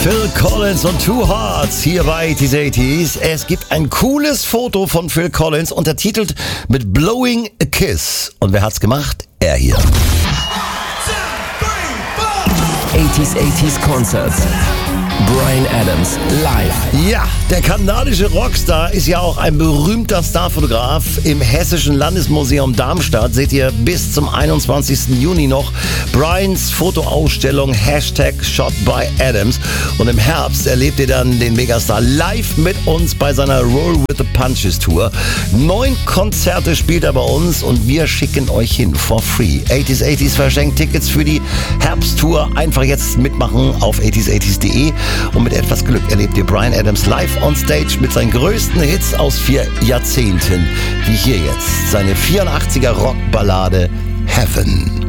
Phil Collins und Two Hearts hier bei 80s. Es gibt ein cooles Foto von Phil Collins, untertitelt mit Blowing a Kiss. Und wer hat's gemacht? Er hier. 80s Concert. Bryan Adams live. Ja, der kanadische Rockstar ist ja auch ein berühmter Starfotograf. Im Hessischen Landesmuseum Darmstadt seht ihr bis zum 21. Juni noch Bryans Fotoausstellung #ShotByAdams. Und im Herbst erlebt ihr dann den Megastar live mit uns bei seiner Roll with the Punches Tour. 9 Konzerte spielt er bei uns und wir schicken euch hin for free. 80s verschenkt Tickets für die Herbsttour. Einfach jetzt mitmachen auf 80s.de. Und mit etwas Glück erlebt ihr Bryan Adams live on stage mit seinen größten Hits aus 4 Jahrzehnten. Wie hier jetzt seine 84er Rockballade Heaven.